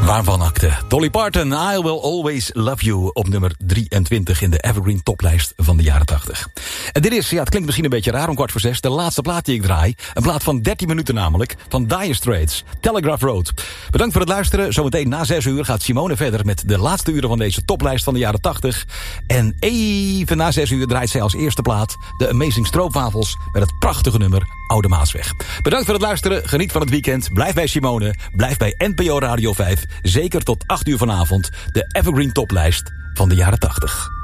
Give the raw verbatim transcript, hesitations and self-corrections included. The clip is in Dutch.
Waarvan akte? Dolly Parton, I Will Always Love You op nummer drieëntwintig in de Evergreen toplijst van de jaren tachtig. En dit is, ja, het klinkt misschien een beetje raar om kwart voor zes, de laatste plaat die ik draai. Een plaat van dertien minuten namelijk, van Dire Straits, Telegraph Road. Bedankt voor het luisteren. Zometeen na zes uur gaat Simone verder met de laatste uren van deze toplijst van de jaren tachtig. En even na zes uur draait zij als eerste plaat de Amazing Stroopwafels met het prachtige nummer Oude Maasweg. Bedankt voor het luisteren, geniet van het weekend, blijf bij Simone, blijf bij N P O Radio vijf. Zeker tot acht uur vanavond, de Evergreen toplijst van de jaren tachtig.